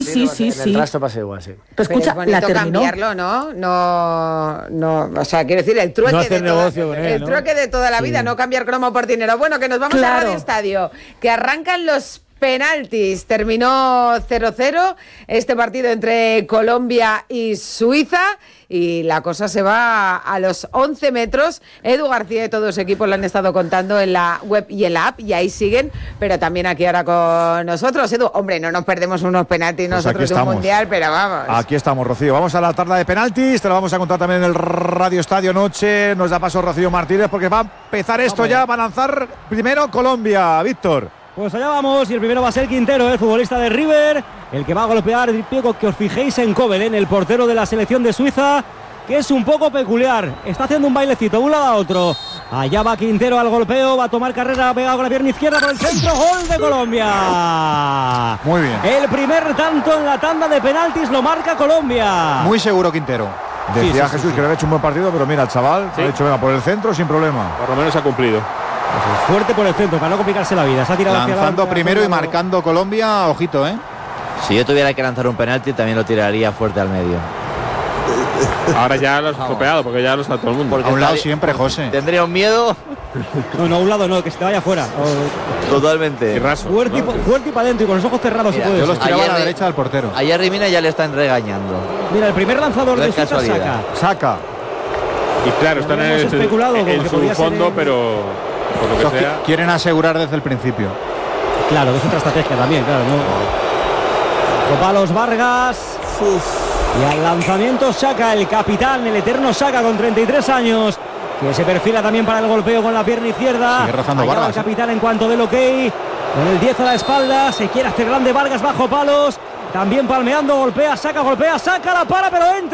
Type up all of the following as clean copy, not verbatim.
Sí. En el trasto pasa igual, sí. Pero escucha, pero es bonito cambiarlo, ¿no? No, o sea, quiero decir, el trueque, no hacer negocio con él, el trueque de toda la vida, no cambiar cromo por dinero. Bueno, que nos vamos a Radio Estadio, que arrancan los penaltis. Terminó 0-0 este partido entre Colombia y Suiza y la cosa se va a los 11 metros. Edu García y todo su equipo lo han estado contando en la web y en la app y ahí siguen, pero también aquí ahora con nosotros. Edu, hombre, no nos perdemos unos penaltis pues nosotros de un mundial, pero vamos. Aquí estamos, Rocío. Vamos a la tanda de penaltis, te lo vamos a contar también en el Radio Estadio Noche. Nos da paso Rocío Martínez porque va a empezar esto ya, va a lanzar primero Colombia. Víctor. Pues allá vamos, y el primero va a ser Quintero, el futbolista de River, el que va a golpear. Pico, que os fijéis en Kobel, el portero de la selección de Suiza, que es un poco peculiar. Está haciendo un bailecito de un lado a otro. Allá va Quintero al golpeo, va a tomar carrera, pegado con la pierna izquierda por el centro. ¡Gol de Colombia! Muy bien. El primer tanto en la tanda de penaltis lo marca Colombia. Muy seguro Quintero. Decía Jesús que le había hecho un buen partido, pero mira, el chaval ha dicho, venga, por el centro sin problema. Por lo menos ha cumplido. Fuerte por el centro, para no complicarse la vida. Se ha tirado lanzando primero y marcando Colombia, ojito, ¿eh? Si yo tuviera que lanzar un penalti, también lo tiraría fuerte al medio. Ahora ya lo has estropeado, porque ya lo está todo el mundo. Porque a un lado siempre, José. ¿Tendría un miedo? No, a un lado no, que se te vaya afuera. Totalmente. Y raso, fuerte y para adentro y con los ojos cerrados. Mira, se puede. Yo los tiraba a la derecha del portero. Ayer Rimina ya le están regañando. Mira, el primer lanzador de Suiza saca. Y claro, están en su fondo, pero por lo que sea. Quieren asegurar desde el principio. Claro, que es otra estrategia también, claro. ¿no? Palos Vargas. Y al lanzamiento Saka, el capitán, el eterno Saka con 33 años, que se perfila también para el golpeo con la pierna izquierda. Sigue rozando Vargas. El capitán en cuanto del ok, con el 10 a la espalda, se quiere hacer grande Vargas bajo palos, también palmeando, golpea, la para, pero entra.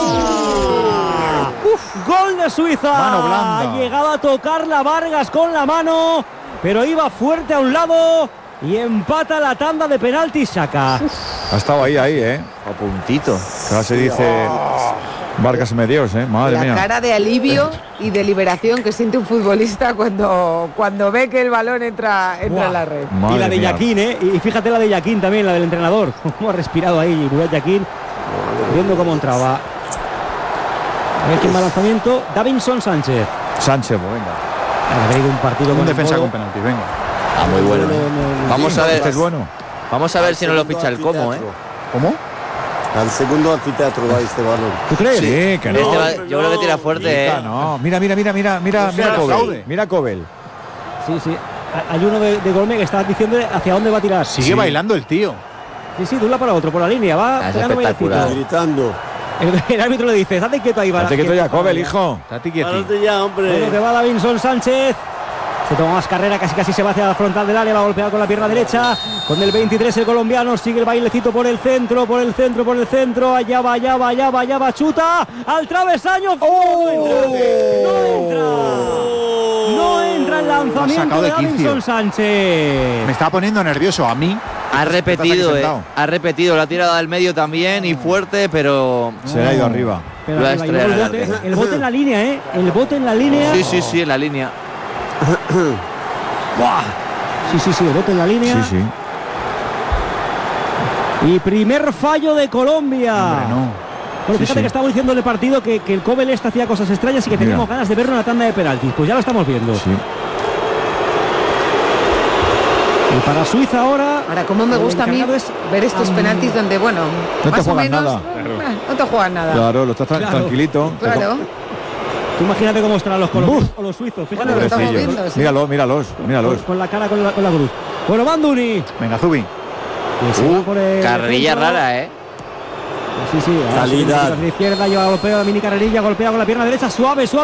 Gol de Suiza. Mano blanda. Ha llegado a tocar la Vargas con la mano, pero iba fuerte a un lado y empata la tanda de penaltis Saka. Ha estado ahí, ¿eh? A puntito. Ahora se dice Vargas Medios, madre mía. La cara de alivio y de liberación que siente un futbolista cuando ve que el balón entra en la red. Madre y la de Yaquín, y fíjate la de Yaquín también, la del entrenador. Cómo ha respirado ahí Yaquín, viendo cómo entraba. A ver quién va al lanzamiento. Davinson Sánchez. Sánchez, venga. Ha tenido un partido con defensa con penalti, venga. Muy bueno. Vamos a ver. Este es bueno. Vamos a ver si no lo ficha el Como, ¿Cómo? Al segundo anfiteatro va este balón. ¿Tú crees? Sí, que no. Yo creo que tira fuerte, No, mira Kobel. Mira Kobel. Sí. Hay uno de Golme que está diciendo hacia dónde va a tirar. Sigue bailando el tío. Sí, de un lado para otro, por la línea. Va espectacular. Gritando. El árbitro le dice, estate quieto ahí. Estate quieto ya, Kobel, hijo. Estate quieto. Párate ya, hombre. Bueno, que va Davinson Sánchez. Se toma más carrera, casi se va hacia la frontal del área, va a golpear con la pierna derecha. Con el 23 el colombiano, sigue el bailecito por el centro. Allá va, chuta al travesaño. No entra el lanzamiento de Davinson Sánchez. Me está poniendo nervioso a mí. Ha repetido, lo ha tirado al medio también y fuerte, pero se le ha ido arriba. Pero el bote en la línea, el bote en la línea. Sí, en la línea. Sí, el bote en la línea. Sí. Y primer fallo de Colombia. Hombre, no. Bueno, fíjate que estamos diciendo en el partido que el Kobel hacía cosas extrañas y que teníamos ganas de verlo en la tanda de penaltis. Pues ya lo estamos viendo. Sí. Y para Suiza ahora... Ahora, cómo me gusta a mí ver estos penaltis donde, bueno, no más te o menos... nada. No te juegan nada. Claro, lo estás tranquilito. Claro. Tú imagínate cómo estarán los colombianos o los suizos. Fíjate lo estamos viendo. Sí. Míralos. Con la cara, con la cruz. Bueno, Banduni. Venga, Zubi. Carrerilla rara, Sí. Calidad. A la izquierda, yo golpeo, mini carrerilla, golpea con la pierna derecha, suave. Gol.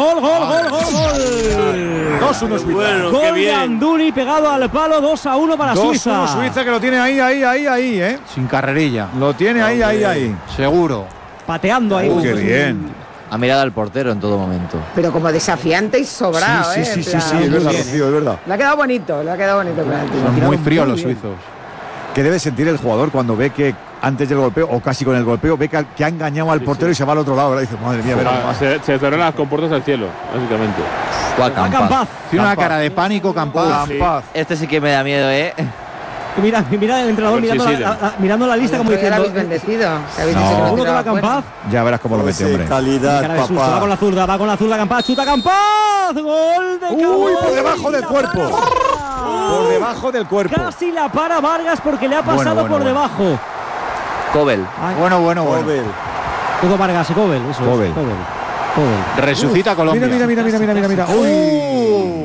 2-1 Suiza. Bueno, gol de Banduni pegado al palo, 2-1 para Suiza. 2-1 Suiza, que lo tiene ahí, Sin carrerilla. Lo tiene ahí. Seguro. Pateando ahí. Qué bien. Ha mirado al portero en todo momento. Pero como desafiante y sobrado, Sí, es verdad, Rocío, es verdad. Le ha quedado bonito el penalti. Son muy fríos los suizos. ¿Qué debe sentir el jugador cuando ve que antes del golpeo, o casi con el golpeo, ve que ha engañado al portero y se va al otro lado? Ahora dice, madre mía, se cerran las compuertas al cielo, básicamente. Campaz. Tiene una cara de pánico, Campaz. Este sí que me da miedo, Mira el entrenador mirando la lista como diciendo. Habéis bendecido. ¿Seguro que va Campaz? Ya verás cómo lo mete, hombre. Calidad, papá. Va con la zurda Campaz, chuta Campaz. Gol de Campaz. Uy, por debajo del cuerpo. Por debajo del cuerpo. Casi la para Vargas porque le ha pasado por debajo. Kobel. Bueno. Hugo Vargas y Kobel. Eso Kobel. es, Kobel. Resucita Colombia. Mira. Uy.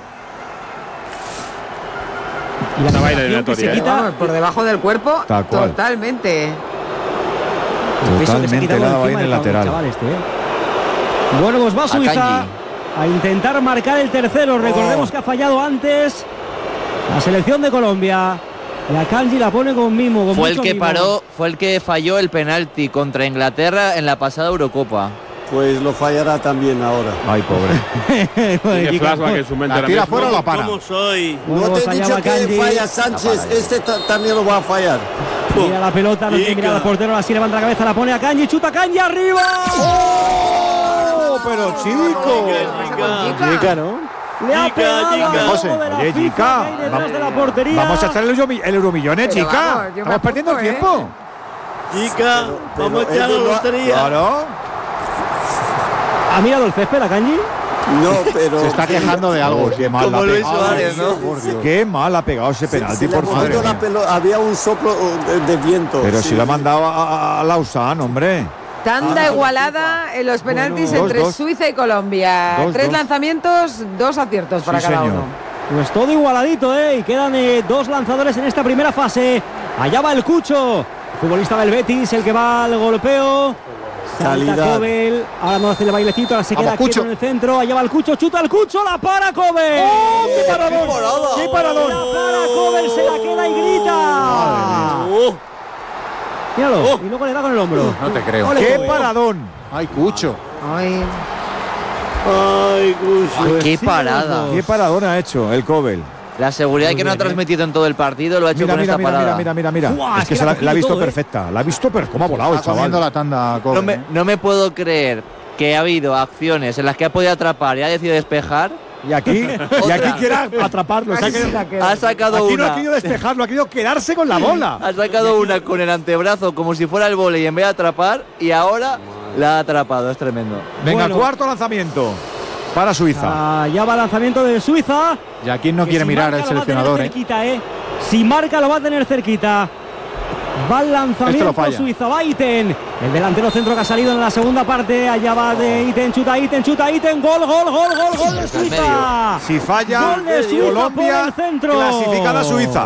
Y la baila eliminatoria, eliminatoria, Vamos, por debajo del cuerpo, Tal cual. totalmente. Totalmente helado ahí en el lateral. Bueno, pues va Suiza Akanji. a intentar marcar el tercero. Recordemos que ha fallado antes la selección de Colombia. Y Akanji la pone con mimo. Con Fue el mucho que mimo. paró, fue el que falló el penalti contra Inglaterra en la pasada Eurocopa. Pues lo fallará también ahora. Ay, pobre. Tiene flashback en su mente. La tira fuera o la para. No Bueno, te he dicho que Akanji. falla Sánchez, también lo va a fallar. Mira la pelota, no tiene que mirar al portero, así levanta la cabeza, la pone a Akanji, chuta Akanji arriba. ¡Oh! Pero chico. Chica, ¿no? Le ha pegado al José, logo de la oye, FIFA chica, que hay detrás de la portería. Vamos a echar el euromillón, Pero chica. vamos, yo me Estamos perdiendo el apunto, tiempo. Chica, vamos a echar la lotería. Claro. ¿Ha mirado el césped Akanji? No, pero. Se está quejando de algo. Qué mal Como ha Luis pegado. Suárez, ¿no? Por Dios. Qué mal ha pegado ese penalti, Se le por ha favor. movido la pelota, había un soplo de viento. Pero sí. si lo ha mandado a Lausanne, hombre. Tanda igualada en los penaltis Bueno, entre 2-2. Suiza y Colombia. 2-2. 3 lanzamientos, 2 aciertos para Sí, cada señor. uno. Pues todo igualadito, y quedan 2 lanzadores en esta primera fase. Allá va el Cucho, futbolista del Betis, el que va al golpeo. Salta Calidad. Kobel, ahora no hace el bailecito, ahora se Vamos, queda quieto Cucho. en el centro. Allá va el Cucho, chuta el Cucho, la para Kobel. ¡Oh, qué paradón! ¡Qué paradón! La para Kobel, se la queda y grita. Míralo, y luego le da con el hombro. No te creo. Ole, ¡Qué Kobel. paradón! Ay, Cucho. Ay, Pues ¡Qué sí, parada! ¡Qué paradón ha hecho el Kobel! La seguridad que no ha transmitido en todo el partido lo ha hecho Mira, con esta parada. mira. Buah, Es que es se que la la ha ha visto cogido todo, perfecta. La ha visto, pero cómo ha volado el Está comiendo chaval. la tanda, Kobe. No me puedo creer que ha habido acciones en las que ha podido atrapar y ha decidido despejar. Y aquí quiere atraparlo. O sea que Ha sacado aquí no ha una. querido despejarlo, ha querido quedarse con la bola. Ha sacado una con el antebrazo como si fuera el vóley en vez de atrapar y ahora la ha atrapado. Es tremendo. Venga, Bueno. cuarto lanzamiento para Suiza. Ya va lanzamiento de Suiza. Y aquí no Que quiere si mirar marca, el lo va a tener seleccionador, cerquita, Si marca lo va a tener cerquita. Va el Esto lanzamiento lo falla. Suiza, va Iten. El delantero centro que ha salido en la segunda parte. Allá va de Iten, chuta Iten. Gol de Suiza. Si falla, Gol de Suiza Colombia por el centro. clasificada a Suiza.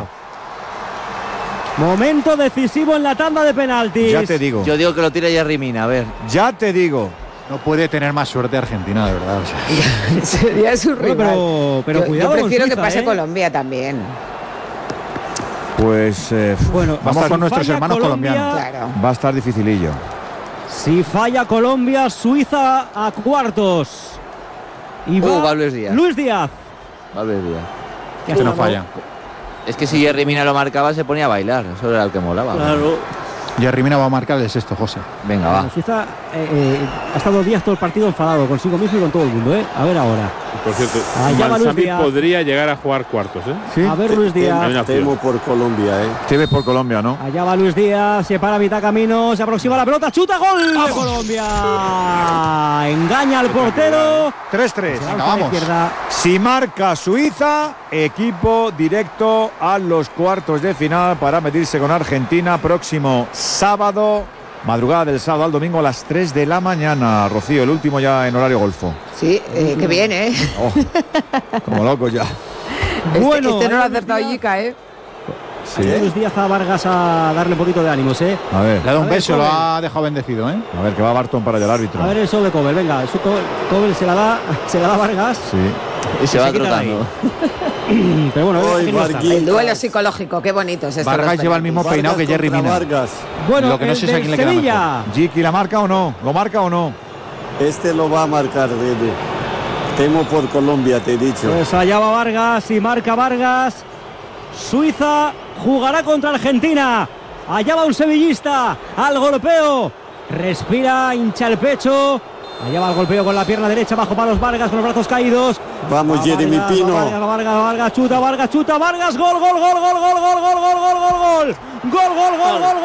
Momento decisivo en la tanda de penaltis. Ya te digo. Yo digo que lo tira Jerry Mina, a ver. Ya te digo. No puede tener más suerte Argentina, de verdad. O sea. sería su Bueno, rival. pero Yo cuidado con prefiero que Suiza, pase ¿eh? Colombia también. Pues Bueno, Vamos si con nuestros falla hermanos Colombia, colombianos. Claro. va a estar dificilillo. Si falla Colombia, Suiza a cuartos. Y va Luis Díaz. Luis Díaz. A ver, Díaz. Que no falla. Es que si Jerry Mina lo marcaba se ponía a bailar. Eso era lo que molaba. Jerry Mina va a marcar el sexto, José. Venga, va. Suiza ha estado Díaz todo el partido enfadado consigo mismo y con todo el mundo, A ver ahora. Por cierto, Allá va Luis Manzambi Díaz. podría llegar a jugar cuartos, ¿Sí? A ver Luis Hay Díaz. una opción. Temo por Colombia, Te ves por Colombia, ¿no? Allá va Luis Díaz, se para a mitad camino, se aproxima la pelota, chuta, gol de Colombia. Engaña al portero. 3-3. Se lanza a la vamos. izquierda. Si marca Suiza, equipo directo a los cuartos de final para medirse con Argentina próximo sábado, madrugada del sábado al domingo a las 3 de la mañana. Rocío, el último ya en horario golfo. Sí, qué bien, Oh, como loco ya. Bueno, este no lo ha ahí Luis acertado Díaz. Yica, Sí. Luis Díaz a Vargas a darle un poquito de ánimos, A ver, Le ha dado un A ver, beso, Kobe. lo ha dejado bendecido, ¿eh? a ver, que va Barton para el árbitro. A ver el show de Kobel, venga, eso Kobel se la da a Vargas. Sí. Y se va quita de ahí. trotando. Pero bueno, Hoy aquí no está. Varguín. El duelo psicológico, qué bonito es esto. Vargas los lleva el mismo penaltis. peinado que Jerry contra Mina. Vargas. Bueno, Lo que no el sé es a del quién le queda Sevilla. Jiki, ¿la marca o no? ¿Lo marca o no? Este lo va a marcar, Dede. Temo por Colombia, te he dicho. Pues allá va Vargas y marca Vargas. Suiza jugará contra Argentina. Allá va un sevillista al golpeo. Respira, hincha el pecho. Allá va el golpeo con la pierna derecha, bajo palos Vargas con los brazos caídos. Vamos, Jeremy Pino. Vargas, chuta, Vargas, Vargas, gol.